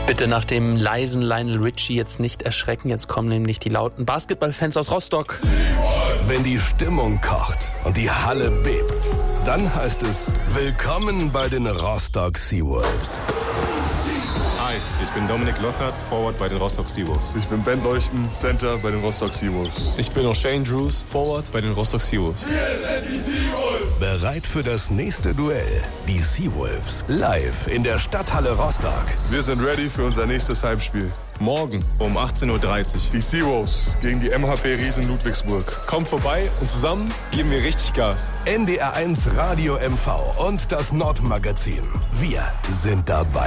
Bitte nach dem leisen Lionel Richie jetzt nicht erschrecken, jetzt kommen nämlich die lauten Basketballfans aus Rostock. Wenn die Stimmung kocht und die Halle bebt, dann heißt es Willkommen bei den Rostock Seawolves. Hi, ich bin Dominik Lockhart, Forward bei den Rostock Seawolves. Ich bin Ben Leuchten, Center bei den Rostock Seawolves. Ich bin auch Shane Drews, Forward bei den Rostock Seawolves. Wir sind die Seawolves. Bereit für das nächste Duell. Die Seawolves live in der Stadthalle Rostock. Wir sind ready für unser nächstes Heimspiel. Morgen um 18:30 Uhr. Die Seawolves gegen die MHP Riesen Ludwigsburg. Kommt vorbei und zusammen geben wir richtig Gas. NDR1 Radio MV und das Nordmagazin. Wir sind dabei.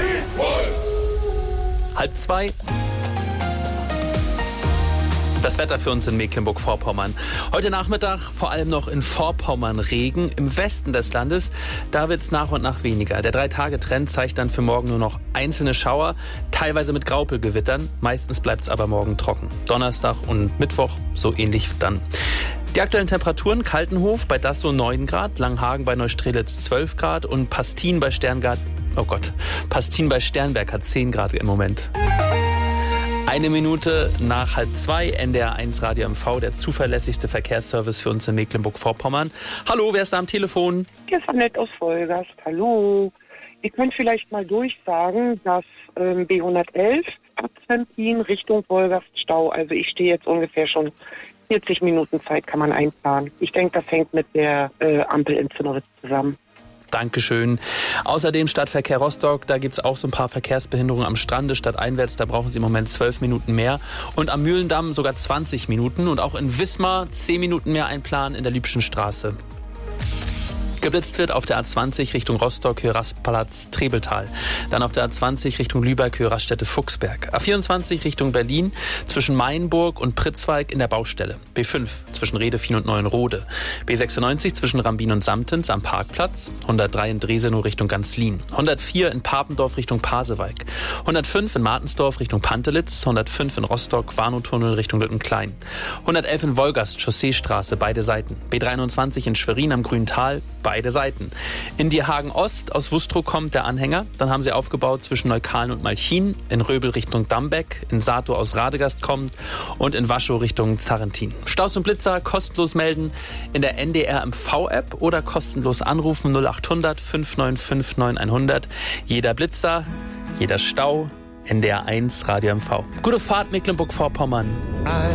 1:30. Das Wetter für uns in Mecklenburg-Vorpommern. Heute Nachmittag vor allem noch in Vorpommern Regen. Im Westen des Landes, da wird es nach und nach weniger. Der 3-Tage-Trend zeigt dann für morgen nur noch einzelne Schauer, teilweise mit Graupelgewittern. Meistens bleibt es aber morgen trocken. Donnerstag und Mittwoch so ähnlich dann. Die aktuellen Temperaturen: Kaltenhof bei Dassow 9 Grad, Langhagen bei Neustrelitz 12 Grad und Pastin bei Sternberg hat 10 Grad im Moment. 1 Minute nach 1:30, NDR1 Radio MV, der zuverlässigste Verkehrsservice für uns in Mecklenburg-Vorpommern. Hallo, wer ist da am Telefon? Hier ist Annette aus Wolgast. Hallo. Ihr könnt vielleicht mal durchsagen, dass B111 ab Zempin Richtung Wolgast Stau. Also ich stehe jetzt ungefähr schon 40 Minuten Zeit, kann man einplanen. Ich denke, das hängt mit der Ampel in Zimmeritz zusammen. Dankeschön. Außerdem Stadtverkehr Rostock, da gibt es auch so ein paar Verkehrsbehinderungen am Strande stadteinwärts. Da brauchen Sie im Moment 12 Minuten mehr. Und am Mühlendamm sogar 20 Minuten. Und auch in Wismar 10 Minuten mehr einplanen in der Liebschen Straße. Geblitzt wird auf der A20 Richtung Rostock, Höhe Rastplatz Trebeltal. Dann auf der A20 Richtung Lübeck, Höhe Raststätte Fuchsberg. A24 Richtung Berlin zwischen Mainburg und Pritzwalk in der Baustelle. B5 zwischen Redefien und Neuenrode. B96 zwischen Rambin und Samtens am Parkplatz. 103 in Dresenow Richtung Ganzlin. 104 in Papendorf Richtung Pasewalk. 105 in Martensdorf Richtung Pantelitz. 105 in Rostock, Warnow-Tunnel Richtung Lüttenklein. 111 in Wolgast, Chausseestraße, beide Seiten. B23 in Schwerin am Grüntal, beide Seiten. In Dierhagen Ost aus Wustrow kommt der Anhänger. Dann haben sie aufgebaut zwischen Neukalen und Malchin. In Röbel Richtung Dambeck. In Satow aus Radegast kommt. Und in Waschow Richtung Zarrentin. Staus und Blitzer kostenlos melden in der NDR MV-App oder kostenlos anrufen 0800 595 9100. Jeder Blitzer, jeder Stau, NDR1 Radio MV. Gute Fahrt Mecklenburg-Vorpommern.